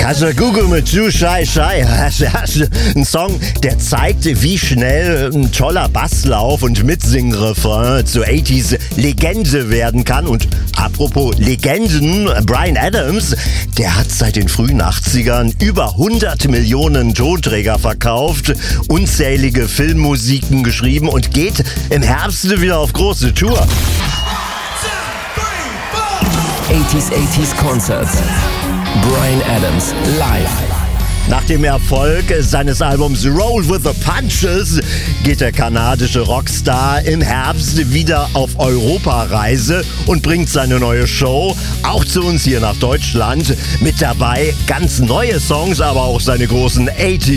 Also Google mit Ju Shai Shai, ein Song, der zeigt, wie schnell ein toller Basslauf und Mitsing-Refrain zu 80s Legende werden kann. Und apropos Legenden, Bryan Adams, der hat seit den frühen 80ern über 100 Millionen Tonträger verkauft, unzählige Filmmusiken geschrieben und geht im Herbst wieder auf große Tour. 80s Concerts. Bryan Adams live. Nach dem Erfolg seines Albums Roll with the Punches geht der kanadische Rockstar im Herbst wieder auf Europareise und bringt seine neue Show auch zu uns hier nach Deutschland. Mit dabei ganz neue Songs, aber auch seine großen 80s